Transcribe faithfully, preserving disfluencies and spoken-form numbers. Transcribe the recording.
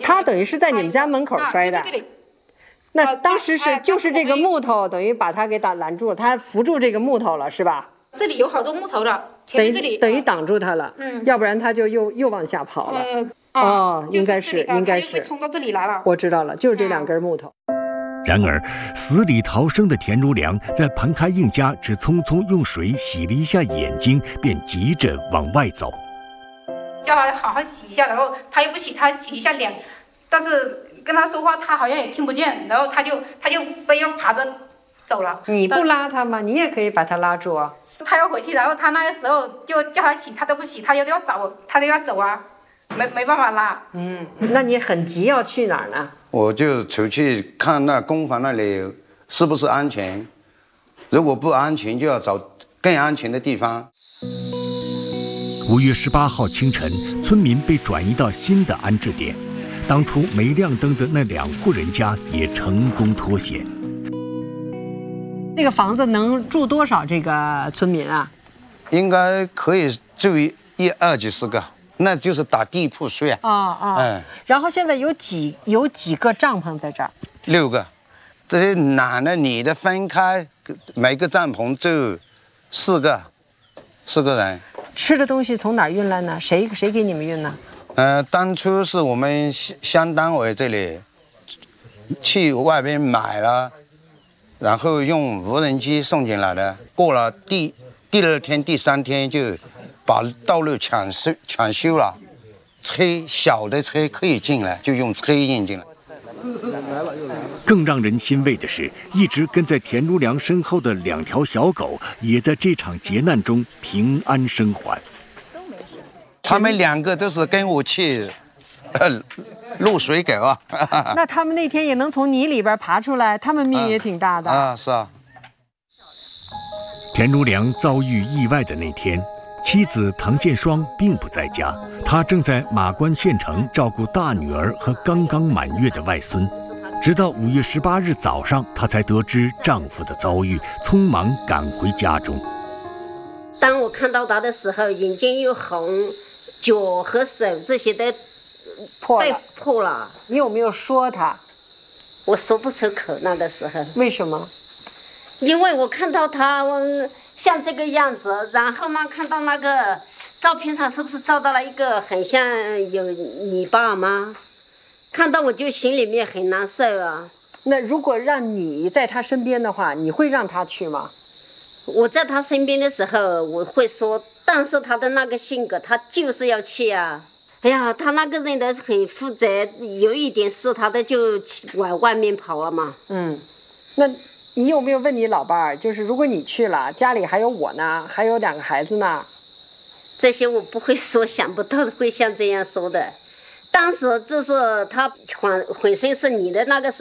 他等于是在你们家门口摔的。 啊、就这里。 那当时是就是这个木头等于把他给挡拦住了，他扶住这个木头了，是吧？ 这里有好多木头的，前面这里等于挡住他了，嗯，要不然他就又又往下跑了。 呃、 哦，应该是应该是冲到这里来了。 我知道了，就是这两根木头。 然而，死里逃生的田如良在潘开应家只匆匆用水洗了一下眼睛，便急着往外走。 叫他好好洗一下，然后他又不洗，他洗一下脸，但是跟他说话他好像也听不见，然后他就他就非要爬着走了。 你不拉他吗？你也可以把他拉住啊。 他要回去，然后他那个时候就叫他洗，他都不洗，他就要找，他就要走啊，没没办法拉。 嗯，那你很急要去哪儿呢？ 我就出去看那工房那里是不是安全，如果不安全，就要找更安全的地方。 五月十八号清晨，村民被转移到新的安置点，当初没亮灯的那两户人家也成功脱险。 那个房子能住多少这个村民啊？ 应该可以住一二几十个，那就是打地铺睡啊。 啊啊，嗯。然后现在有几有几个帐篷在这儿？ 六个，这些男的女的分开，每个帐篷就四个，四个人。 吃的东西从哪儿运来呢？谁谁给你们运呢？ 呃，当初是我们乡单位这里去外边买了。然后用无人机送进来的，过了第第二天、第三天就把道路抢修抢修了，车小的车可以进来，就用车运进来。 更让人欣慰的是，一直跟在田如良身后的两条小狗，也在这场劫难中平安生还。 他们两个都是跟我去，呃。落水狗啊！ 那他们那天也能从泥里边爬出来，他们命也挺大的。 啊，啊是啊。 田如良遭遇意外的那天，妻子唐建双并不在家，她正在马关县城照顾大女儿和刚刚满月的外孙。直到五月十八日早上，她才得知丈夫的遭遇，匆忙赶回家中。 当我看到他的时候，眼睛又红，脚和手这些都破了， 被破了。 你有没有说他？ 我说不出口，那个时候。 为什么？ 因为我看到他像这个样子，然后嘛，看到那个照片上是不是照到了一个很像有你爸妈？看到我就心里面很难受啊。 那如果让你在他身边的话，你会让他去吗？ 我在他身边的时候，我会说，但是他的那个性格，他就是要去啊。哎呀，他那个人都很负责，有一点事他的就往外面跑了嘛。 嗯，那你有没有问你老伴儿，就是如果你去了，家里还有我呢，还有两个孩子呢？ 这些我不会说，想不到会像这样说的。当时就是他浑浑身是你的那个时候。